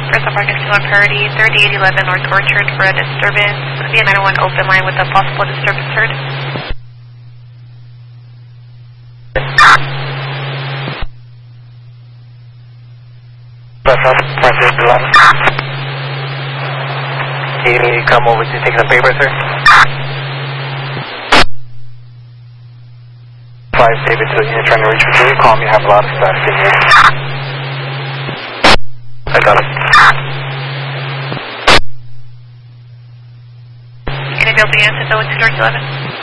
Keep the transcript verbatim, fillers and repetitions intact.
First off, I can still on priority thirty-eight eleven North Orchard for a disturbance. V nine one open line with a possible disturbance heard. Can you come over to take some paper, sir? five David, so you're trying to reach me. Call me, I have a lot of static in here. I got it. Can I be able to answer though with two eleven?